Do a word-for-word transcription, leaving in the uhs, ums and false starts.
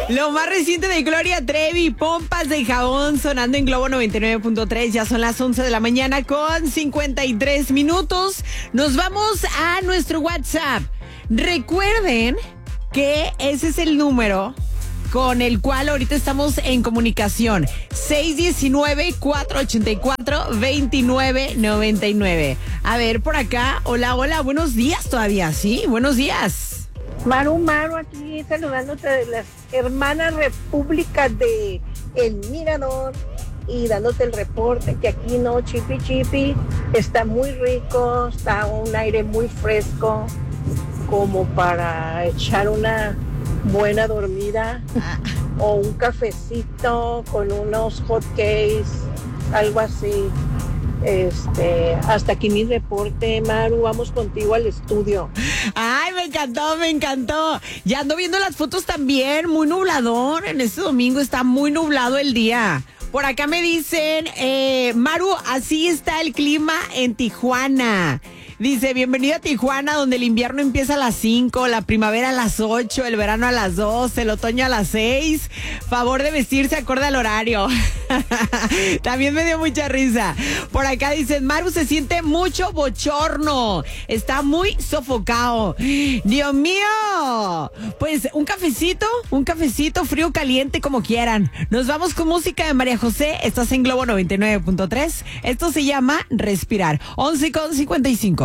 Lo más reciente de Gloria Trevi, pompas de jabón sonando en Globo noventa y nueve punto tres. Ya son las once de la mañana con cincuenta y tres minutos. Nos vamos a nuestro WhatsApp. Recuerden que ese es el número con el cual ahorita estamos en comunicación. seis uno nueve, cuatro ocho cuatro, dos nueve nueve nueve. A ver, por acá. Hola, hola. Buenos días todavía, ¿sí? Buenos días. Maru, Maru, aquí saludándote de las hermanas repúblicas de El Mirador y dándote el reporte que aquí no, chipi chipi, está muy rico, está un aire muy fresco, como para echar una buena dormida o un cafecito con unos hot cakes, algo así. Este, hasta aquí mi reporte, Maru, vamos contigo al estudio. Ay, me encantó, me encantó. Ya ando viendo las fotos también, muy nublador. En este domingo está muy nublado el día. Por acá me dicen, eh, Maru, así está el clima en Tijuana. Dice, bienvenido a Tijuana, donde el invierno empieza a las cinco, la primavera a las ocho, el verano a las dos, el otoño a las seis. Favor de vestirse acorde al horario. También me dio mucha risa. Por acá dicen, Maru, se siente mucho bochorno. Está muy sofocado. Dios mío. Pues un cafecito, un cafecito frío, caliente, como quieran. Nos vamos con música de María José. Estás en Globo noventa y nueve punto tres. Esto se llama Respirar. once con cincuenta y cinco.